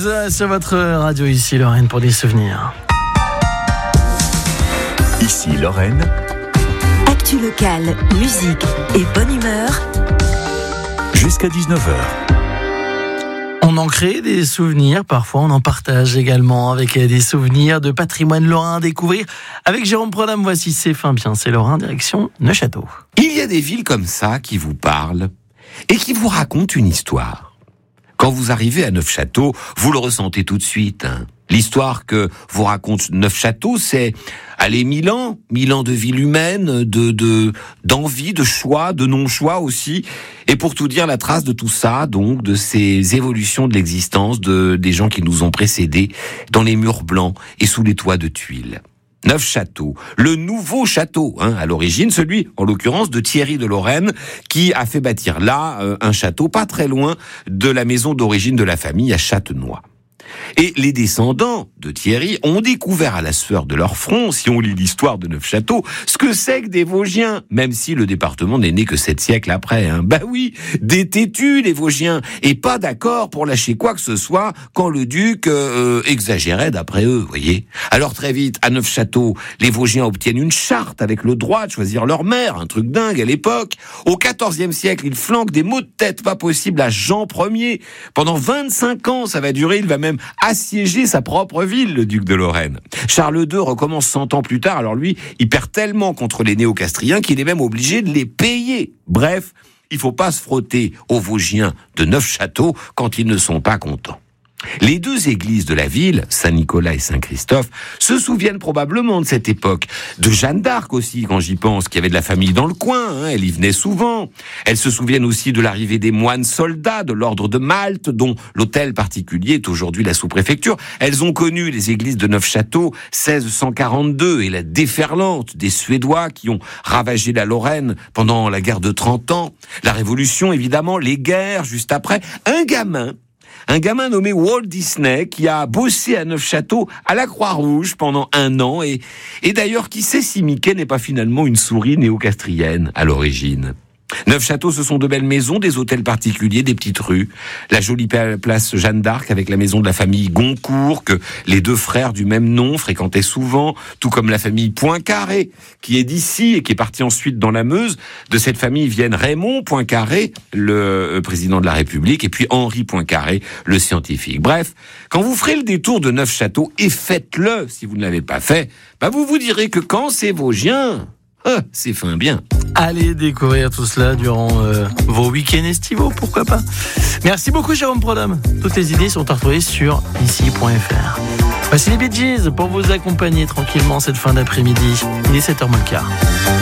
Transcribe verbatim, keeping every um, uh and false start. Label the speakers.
Speaker 1: Bidgees sur votre radio, ici Lorraine pour des souvenirs.
Speaker 2: Ici Lorraine.
Speaker 3: Actu locale, musique et bonne humeur.
Speaker 2: Jusqu'à dix-neuf heures.
Speaker 1: On en crée des souvenirs, parfois on en partage également avec des souvenirs de patrimoine lorrain à découvrir. Avec Jérôme Prodam, voici C'est fin bien, c'est Lorrain, direction Neufchâteau.
Speaker 4: Il y a des villes comme ça qui vous parlent et qui vous racontent une histoire. Quand vous arrivez à Neufchâteau, vous le ressentez tout de suite. Hein. L'histoire que vous raconte Neufchâteau, c'est allez, mille ans, mille ans de vie humaine, de, de, d'envie, de choix, de non-choix aussi. Et pour tout dire, la trace de tout ça, donc, de ces évolutions de l'existence de, des gens qui nous ont précédés dans les murs blancs et sous les toits de tuiles. Neufchâteau, le nouveau château, hein, à l'origine, celui, en l'occurrence, de Thierry de Lorraine, qui a fait bâtir là euh, un château pas très loin de la maison d'origine de la famille à Châtenois. Et les descendants de Thierry ont découvert à la sueur de leur front, si on lit l'histoire de Neufchâteau, ce que c'est que des Vosgiens, même si le département n'est né que sept siècles après. Hein. Bah oui, des têtus les Vosgiens, et pas d'accord pour lâcher quoi que ce soit quand le duc euh, exagérait d'après eux, voyez. Alors très vite, à Neufchâteau, les Vosgiens obtiennent une charte avec le droit de choisir leur maire, un truc dingue à l'époque. Au quatorzième siècle, ils flanquent des maux de tête pas possibles à Jean Ier. Pendant vingt-cinq ans, ça va durer, il va même assiéger sa propre ville, le duc de Lorraine. Charles deux recommence cent ans plus tard, alors lui, il perd tellement contre les néo-castriens qu'il est même obligé de les payer. Bref, il faut pas se frotter aux Vosgiens de Neufchâteau quand ils ne sont pas contents. Les deux églises de la ville, Saint-Nicolas et Saint-Christophe, se souviennent probablement de cette époque. De Jeanne d'Arc aussi, quand j'y pense, qui avait de la famille dans le coin, hein, elle y venait souvent. Elles se souviennent aussi de l'arrivée des moines soldats de l'ordre de Malte, dont l'hôtel particulier est aujourd'hui la sous-préfecture. Elles ont connu les églises de Neufchâteau, seize cent quarante-deux, et la déferlante des Suédois qui ont ravagé la Lorraine pendant la guerre de trente ans. La Révolution, évidemment, les guerres juste après. Un gamin Un gamin nommé Walt Disney qui a bossé à Neufchâteau à la Croix-Rouge pendant un an et, et d'ailleurs qui sait si Mickey n'est pas finalement une souris néo-castrienne à l'origine. Neufchâteau, ce sont de belles maisons, des hôtels particuliers, des petites rues. La jolie place Jeanne d'Arc avec la maison de la famille Goncourt que les deux frères du même nom fréquentaient souvent, tout comme la famille Poincaré qui est d'ici et qui est partie ensuite dans la Meuse. De cette famille viennent Raymond Poincaré, le président de la République, et puis Henri Poincaré, le scientifique. Bref, quand vous ferez le détour de Neufchâteau, et faites-le si vous ne l'avez pas fait, bah vous vous direz que quand c'est Vosgien, ah, c'est fin bien.
Speaker 1: Allez découvrir tout cela durant euh, vos week-ends estivaux, pourquoi pas. Merci beaucoup Jérôme Prodam. Toutes les idées sont à retrouver sur ici point f r. Voici les Bidgees pour vous accompagner tranquillement cette fin d'après-midi. Il est sept heures moins le quart.